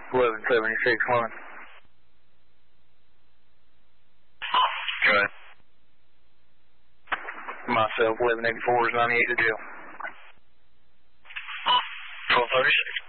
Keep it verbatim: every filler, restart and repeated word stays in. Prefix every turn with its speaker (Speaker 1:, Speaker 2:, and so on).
Speaker 1: eleven seventy-six, one.
Speaker 2: Go ahead.
Speaker 1: Myself, eleven eighty-four is ninety-eight to jail.
Speaker 2: twelve thirty-six.